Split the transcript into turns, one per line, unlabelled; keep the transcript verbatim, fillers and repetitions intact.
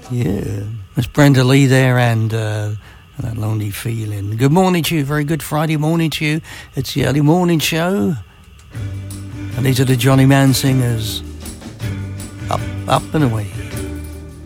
Yeah, that's Brenda Lee there, and uh, that lonely feeling. Good morning to you, very good Friday morning to you. It's the early morning show, and these are the Johnny Mann Singers. Up, up and away.